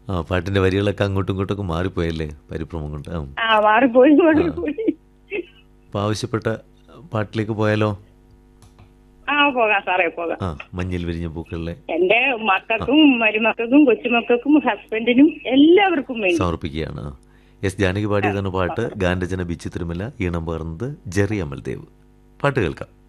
ആ പാട്ടിന്റെ വരികളൊക്കെ അങ്ങോട്ടും ഇങ്ങോട്ടൊക്കെ മാറിപ്പോയല്ലേ പരിഭ്രമം കൊണ്ട്. ആ മാറിപ്പോയി ആ. മാറിപ്പോയി. അപ്പൊ ആവശ്യപ്പെട്ട പാട്ടിലേക്ക് പോയാലോ? പോകാം സാറേ, പോകാം. ആ മഞ്ഞിൽ വിരിഞ്ഞ പൂക്കളിലെ എന്റെ മക്കൾക്കും മരുമക്കൾക്കും കൊച്ചുമക്കൾക്കും ഹസ്ബൻഡിനും എല്ലാവർക്കും വേണ്ടി സമർപ്പിക്കുകയാണ്. എസ് ജാനകി പാടിയതാണ് പാട്ട്. ഗാനരചന ബിച്ചു തിരുമല, ഈണം പകർന്നത് ജെറി അമൽദേവ്. പാട്ട് കേൾക്കാം.